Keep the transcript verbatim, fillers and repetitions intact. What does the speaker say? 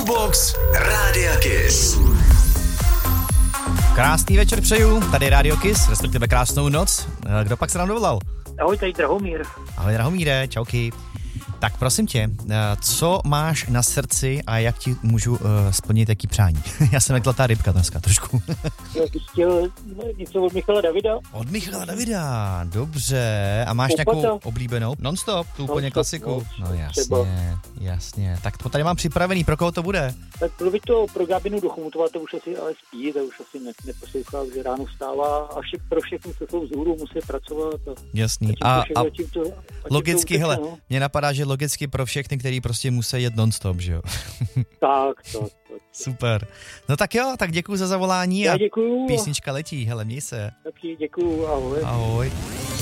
Shobox Rádia Kiss. Krásný večer přeju, tady Rádio Kiss, respektive krásnou noc. Kdo pak se nám dovolal? Ahoj, tady Drahomír. Ahoj Drahomíre, čauky. Tak prosím tě, co máš na srdci a jak ti můžu uh, splnit jaký přání? Já jsem jak zlatá rybka dneska trošku. Já bych chtěl něco od Michala Davida. Od Michala Davida, dobře. A máš Popata. nějakou oblíbenou? Non-stop, tu úplně Non-stop, klasiku. no, No jasně, třeba. jasně. Tak to tady mám připravený, pro koho to bude? Tak bylo by to pro Gabinu do Chomutová, to už asi ale spí, to už asi ne, neposlouchá, že ráno vstává a vše, pro všechny, co jsou vzhůru, musí pracovat. A, Jasný. a, A, tím a to, tím to, a tím logicky, to hele, no. mně napadá, že logicky pro všechny, kteří prostě musí jet non-stop, že jo? Tak, tak, tak. Super. No tak jo, tak děkuji za zavolání Já a děkuju. písnička letí, hele, měj se. Taky děkuju, ahoj. Ahoj.